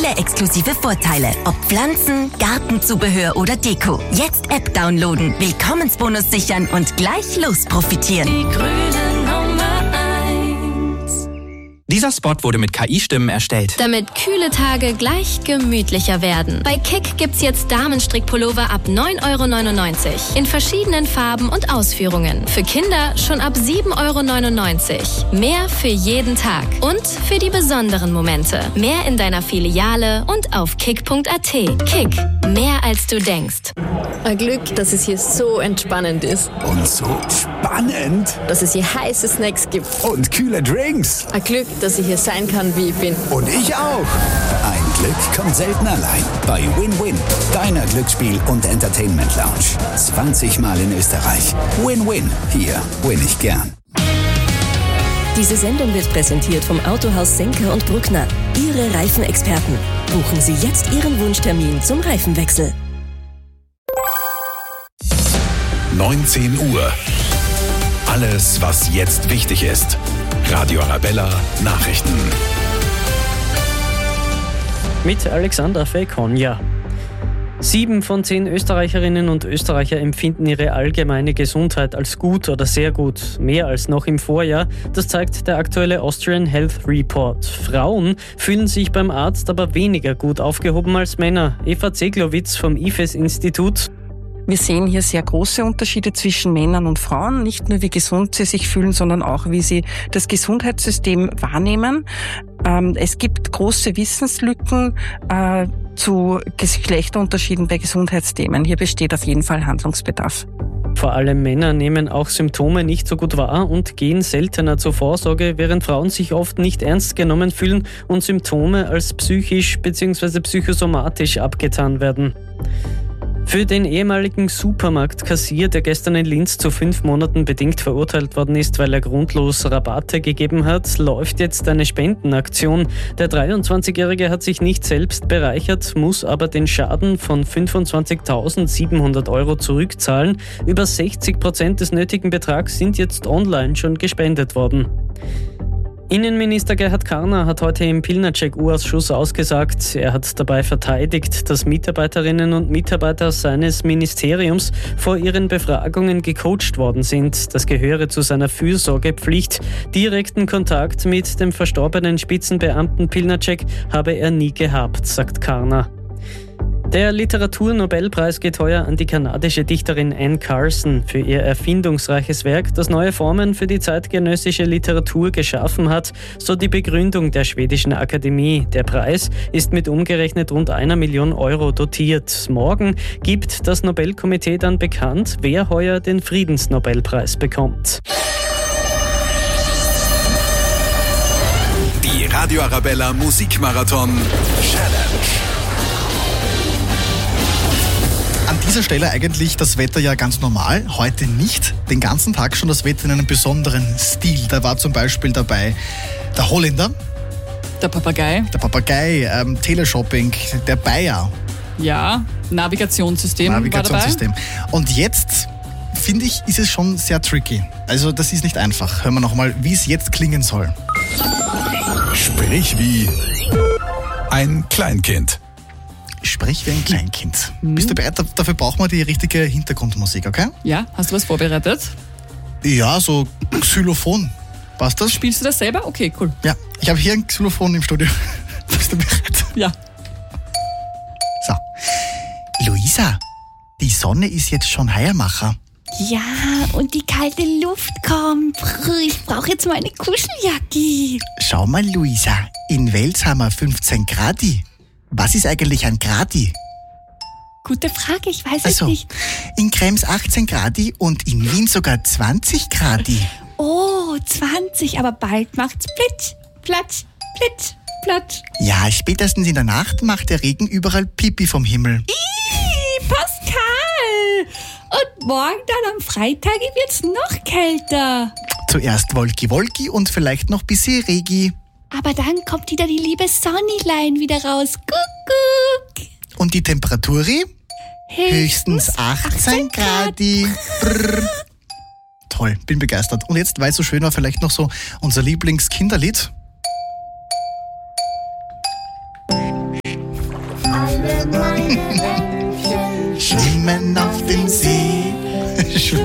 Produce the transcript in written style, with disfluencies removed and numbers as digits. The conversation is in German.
viele exklusive Vorteile. Ob Pflanzen, Gartenzubehör oder Deko. Jetzt App downloaden, Willkommensbonus sichern und gleich los profitieren. Die Grünen Nummer 1. Dieser Spot wurde mit KI-Stimmen erstellt. Damit kühle Tage gleich gemütlicher werden. Bei Kick gibt's jetzt Damenstrickpullover ab 9,99 € in verschiedenen Farben und Ausführungen. Für Kinder schon ab 7,99 €. Mehr für jeden Tag und für die besonderen Momente. Mehr in deiner Filiale und auf kick.at. Kick, mehr als du denkst. Ein Glück, dass es hier so entspannend ist. Und so spannend. Dass es hier heiße Snacks gibt. Und kühle Drinks. Ein Glück, dass ich hier sein kann, wie ich bin. Und ich auch. Ein Glück kommt selten allein. Bei Win-Win, deiner Glücksspiel- und Entertainment-Lounge. 20 Mal in Österreich. Win-Win. Hier win ich gern. Diese Sendung wird präsentiert vom Autohaus Senker und Bruckner. Ihre Reifenexperten. Buchen Sie jetzt Ihren Wunschtermin zum Reifenwechsel. 19 Uhr. Alles, was jetzt wichtig ist. Radio Arabella Nachrichten. Mit Alexander Fekonja. 7 von 10 Österreicherinnen und Österreicher empfinden ihre allgemeine Gesundheit als gut oder sehr gut. Mehr als noch im Vorjahr. Das zeigt der aktuelle Austrian Health Report. Frauen fühlen sich beim Arzt aber weniger gut aufgehoben als Männer. Eva Zeglowitz vom IFES-Institut. Wir sehen hier sehr große Unterschiede zwischen Männern und Frauen, nicht nur wie gesund sie sich fühlen, sondern auch wie sie das Gesundheitssystem wahrnehmen. Es gibt große Wissenslücken zu Geschlechterunterschieden bei Gesundheitsthemen. Hier besteht auf jeden Fall Handlungsbedarf. Vor allem Männer nehmen auch Symptome nicht so gut wahr und gehen seltener zur Vorsorge, während Frauen sich oft nicht ernst genommen fühlen und Symptome als psychisch bzw. psychosomatisch abgetan werden. Für den ehemaligen Supermarktkassier, der gestern in Linz zu 5 Monaten bedingt verurteilt worden ist, weil er grundlos Rabatte gegeben hat, läuft jetzt eine Spendenaktion. Der 23-Jährige hat sich nicht selbst bereichert, muss aber den Schaden von 25.700 € zurückzahlen. Über 60% des nötigen Betrags sind jetzt online schon gespendet worden. Innenminister Gerhard Karner hat heute im Pilnacek-U-Ausschuss ausgesagt, er hat dabei verteidigt, dass Mitarbeiterinnen und Mitarbeiter seines Ministeriums vor ihren Befragungen gecoacht worden sind. Das gehöre zu seiner Fürsorgepflicht. Direkten Kontakt mit dem verstorbenen Spitzenbeamten Pilnacek habe er nie gehabt, sagt Karner. Der Literaturnobelpreis geht heuer an die kanadische Dichterin Anne Carson für ihr erfindungsreiches Werk, das neue Formen für die zeitgenössische Literatur geschaffen hat, so die Begründung der schwedischen Akademie. Der Preis ist mit umgerechnet rund 1 Million € dotiert. Morgen gibt das Nobelkomitee dann bekannt, wer heuer den Friedensnobelpreis bekommt. Die Radio Arabella Musikmarathon Challenge. An dieser Stelle eigentlich das Wetter ja ganz normal, heute nicht. Den ganzen Tag schon das Wetter in einem besonderen Stil. Da war zum Beispiel dabei der Holländer. Der Papagei. Teleshopping, der Bayer. Ja, Navigationssystem war dabei. Und jetzt, finde ich, ist es schon sehr tricky. Also das ist nicht einfach. Hören wir nochmal, wie es jetzt klingen soll. Sprich wie ein Kleinkind. Sprich wie ein Kleinkind. Bist du bereit? Dafür brauchen wir die richtige Hintergrundmusik, okay? Ja, hast du was vorbereitet? Ja, so Xylophon. Passt das? Spielst du das selber? Okay, cool. Ja, ich habe hier ein Xylophon im Studio. Bist du bereit? Ja. So. Luisa, die Sonne ist jetzt schon Heiermacher. Ja, und die kalte Luft kommt. Ich brauche jetzt meine Kuscheljacke. Schau mal, Luisa, in Wels haben wir 15 Gradi. Was ist eigentlich ein Gradi? Gute Frage, ich weiß es nicht. In Krems 18 Gradi und in Wien sogar 20 Gradi. Oh, 20, aber bald macht's plitsch, platsch, plitsch, platsch. Ja, spätestens in der Nacht macht der Regen überall Pipi vom Himmel. Pascal! Und morgen dann am Freitag wird's noch kälter. Zuerst Wolki und vielleicht noch bisschen Regi. Aber dann kommt wieder die liebe Sonnilein wieder raus. Kuckuck. Und die Temperatur? Höchstens 18 Gradi. Brrr. Toll, bin begeistert. Und jetzt, weil es so schön war, vielleicht noch so unser Lieblingskinderlied. Schwimmen auf dem See.